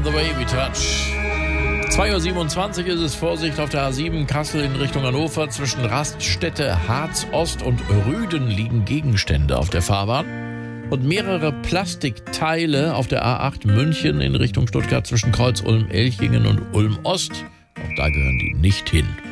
The Baby Touch. 2:27 Uhr ist es. Vorsicht auf der A7 Kassel in Richtung Hannover. Zwischen Raststätte Harz Ost und Rüden liegen Gegenstände auf der Fahrbahn. Und mehrere Plastikteile auf der A8 München in Richtung Stuttgart zwischen Kreuz Ulm-Elchingen und Ulm Ost. Auch da gehören die nicht hin.